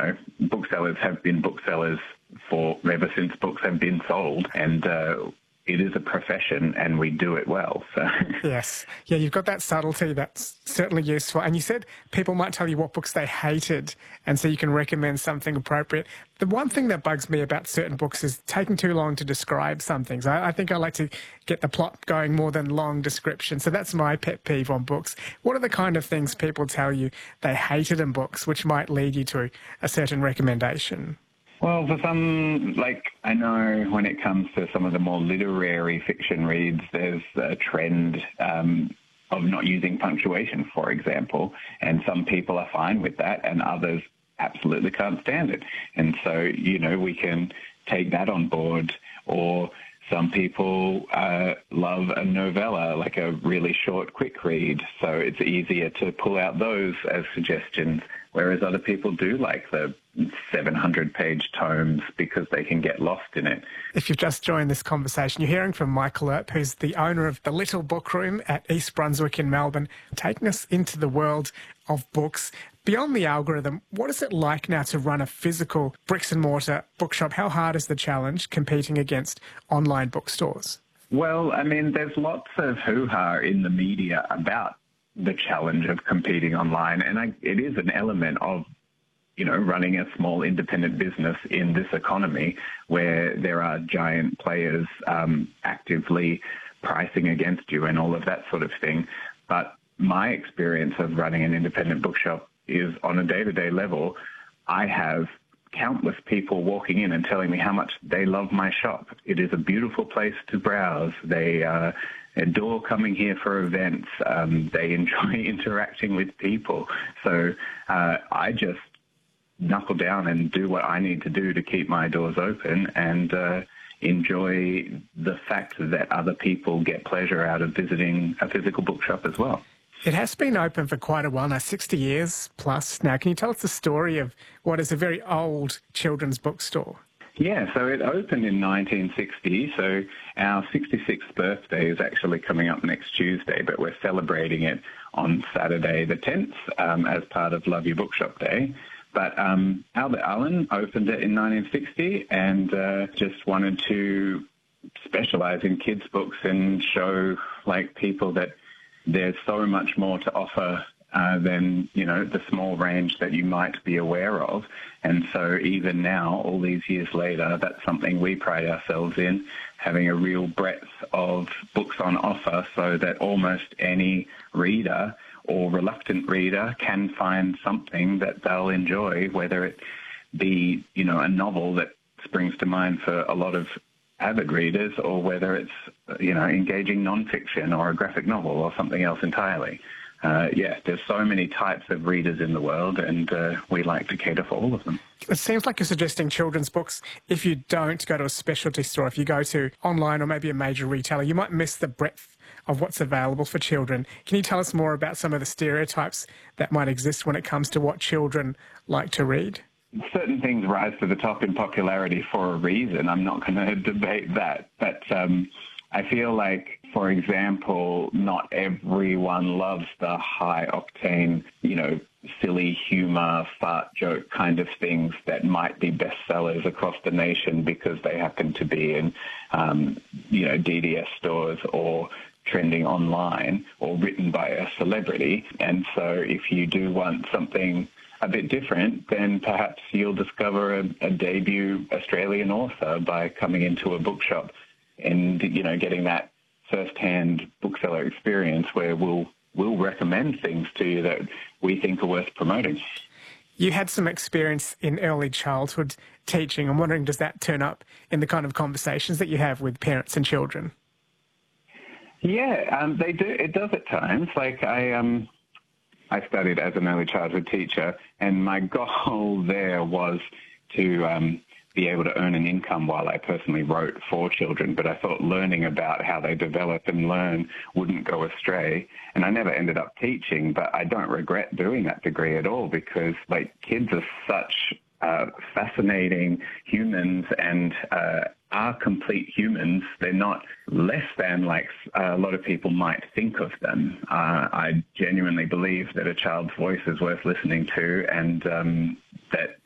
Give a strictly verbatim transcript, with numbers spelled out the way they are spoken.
know, booksellers have been booksellers for ever since books have been sold, and uh, it is a profession and we do it well. So yes. Yeah, you've got that subtlety that's certainly useful. And you said people might tell you what books they hated, and so you can recommend something appropriate. The one thing that bugs me about certain books is taking too long to describe some things. I, I think I like to get the plot going more than long descriptions. So that's my pet peeve on books. What are the kind of things people tell you they hated in books, which might lead you to a certain recommendation? Well, for some, like, I know when it comes to some of the more literary fiction reads, there's a trend um, of not using punctuation, for example, and some people are fine with that and others absolutely can't stand it. And so, you know, we can take that on board. Or some people uh, love a novella, like a really short, quick read, so it's easier to pull out those as suggestions, whereas other people do like the seven hundred page tomes because they can get lost in it. If you've just joined this conversation, you're hearing from Michael Earp, who's the owner of the Little Book Room at East Brunswick in Melbourne, taking us into the world of books. Beyond the algorithm, what is it like now to run a physical bricks and mortar bookshop? How hard is the challenge competing against online bookstores? Well, I mean, there's lots of hoo-ha in the media about the challenge of competing online, and I, it is an element of, you know, running a small independent business in this economy where there are giant players um, actively pricing against you and all of that sort of thing. But my experience of running an independent bookshop is on a day-to-day level. I have countless people walking in and telling me how much they love my shop. It is a beautiful place to browse. They uh, adore coming here for events. Um, they enjoy interacting with people. So uh, I just knuckle down and do what I need to do to keep my doors open and uh, enjoy the fact that other people get pleasure out of visiting a physical bookshop as well. It has been open for quite a while now, sixty years plus now. Can you tell us the story of what is a very old children's bookstore? Yeah, so it opened in nineteen sixty, so our sixty-sixth birthday is actually coming up next Tuesday, but we're celebrating it on Saturday the tenth um, as part of Love Your Bookshop Day. But um, Albert Allen opened it in nineteen sixty and uh, just wanted to specialise in kids' books and show, like, people that there's so much more to offer uh, than, you know, the small range that you might be aware of. And so even now, all these years later, that's something we pride ourselves in, having a real breadth of books on offer so that almost any reader or reluctant reader can find something that they'll enjoy, whether it be, you know, a novel that springs to mind for a lot of avid readers, or whether it's, you know, engaging nonfiction or a graphic novel or something else entirely. Uh, yeah, there's so many types of readers in the world, and uh, we like to cater for all of them. It seems like you're suggesting children's books, if you don't go to a specialty store, if you go to online or maybe a major retailer, you might miss the breadth of what's available for children. Can you tell us more about some of the stereotypes that might exist when it comes to what children like to read? Certain things rise to the top in popularity for a reason. I'm not going to debate that. But um, I feel like, for example, not everyone loves the high-octane, you know, silly humour, fart joke kind of things that might be bestsellers across the nation because they happen to be in, um, you know, D D S stores or trending online or written by a celebrity. And so if you do want something a bit different, then perhaps you'll discover a, a debut Australian author by coming into a bookshop and, you know, getting that first-hand bookseller experience where we'll we'll recommend things to you that we think are worth promoting. You had some experience in early childhood teaching. I'm wondering, does that turn up in the kind of conversations that you have with parents and children? Yeah, um, they do. It does at times. Like I um. I studied as an early childhood teacher, and my goal there was to um, be able to earn an income while I personally wrote for children. But I thought learning about how they develop and learn wouldn't go astray. And I never ended up teaching, but I don't regret doing that degree at all because, like, kids are such uh, fascinating humans and uh, are complete humans. They're not less than like a lot of people might think of them. Uh, I genuinely believe that a child's voice is worth listening to and um, that